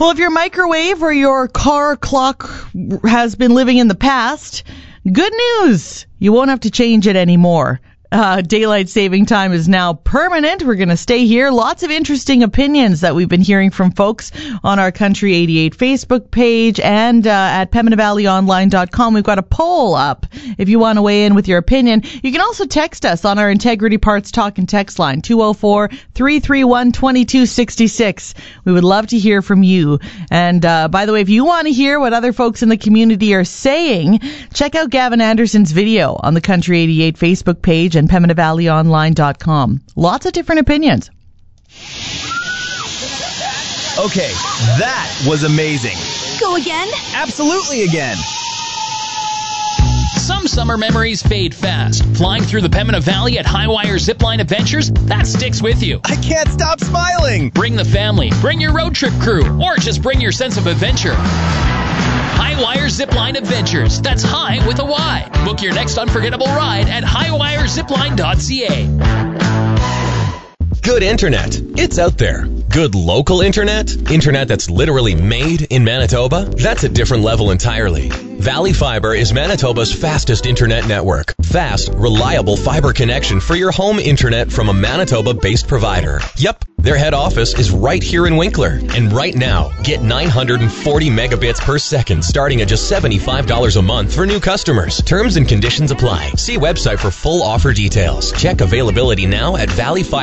Well, if your microwave or your car clock has been living in the past, good news. You won't have to change it anymore. Daylight saving time is now permanent. We're going to stay here. Lots of interesting opinions that we've been hearing from folks on our Country 88 Facebook page and at PembinaValleyOnline.com. We've got a poll up if you want to weigh in with your opinion. You can also text us on our Integrity Parts Talk and Text line, 204-331-2266. We would love to hear from you. And by the way, if you want to hear what other folks in the community are saying, check out Gavin Anderson's video on the Country 88 Facebook page and PembinaValleyOnline.com. Lots of different opinions. Okay, that was amazing. Go again? Absolutely again. Some summer memories fade fast. Flying through the Pembina Valley at Highwire Zipline Adventures, that sticks with you. I can't stop smiling. Bring the family, bring your road trip crew, or just bring your sense of adventure. Highwire Zipline Adventures. That's high with a Y. Book your next unforgettable ride at highwirezipline.ca. Good internet. It's out there. Good local internet? Internet that's literally made in Manitoba? That's a different level entirely. Valley Fiber is Manitoba's fastest internet network. Fast, reliable fiber connection for your home internet from a Manitoba-based provider. Yep, their head office is right here in Winkler. And right now, get 940 megabits per second starting at just $75 a month for new customers. Terms and conditions apply. See website for full offer details. Check availability now at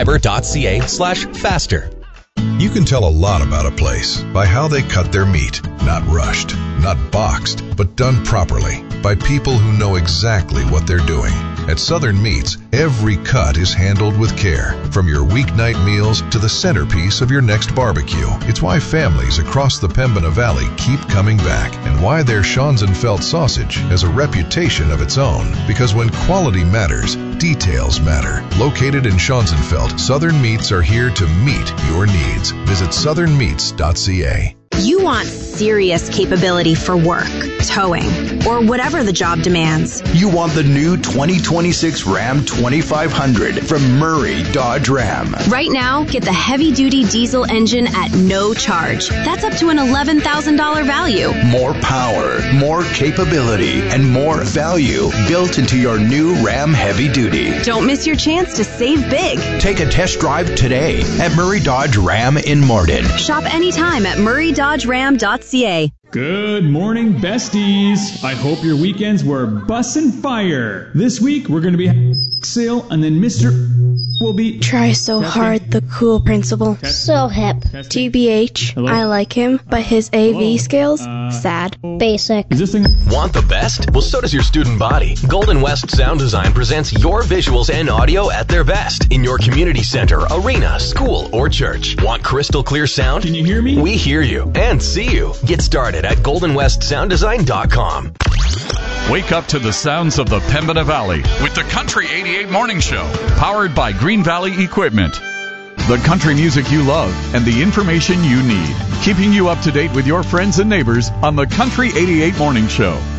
valleyfiber.ca/faster. You can tell a lot about a place by how they cut their meat. Not rushed, not boxed, but done properly by people who know exactly what they're doing. At Southern Meats, every cut is handled with care, from your weeknight meals to the centerpiece of your next barbecue. It's why families across the Pembina Valley keep coming back, and why their Schonzenfeld sausage has a reputation of its own. Because when quality matters, details matter. Located in Schonzenfeld, Southern Meats are here to meet your needs. Visit southernmeats.ca. You want serious capability for work, towing, or whatever the job demands. You want the new 2026 Ram 2500 from Murray Dodge Ram. Right now, get the heavy-duty diesel engine at no charge. That's up to an $11,000 value. More power, more capability, and more value built into your new Ram Heavy Duty. Don't miss your chance to save big. Take a test drive today at Murray Dodge Ram in Morden. Shop anytime at murraydodgeram.ca. Good morning, besties. I hope your weekends were bussin' fire. This week, we're going to be sale, and then Mr. will be... Try so hard, the cool principal. So hip. TBH, I like him, but his AV skills, sad. Basic. Want the best? Well, so does your student body. Golden West Sound Design presents your visuals and audio at their best in your community center, arena, school, or church. Want crystal clear sound? Can you hear me? We hear you and see you. Get started at goldenwestsounddesign.com. Wake up to the sounds of the Pembina Valley with the Country 88 Morning Show, powered by Green Valley Equipment. The country music you love and the information you need. Keeping you up to date with your friends and neighbors on the Country 88 Morning Show.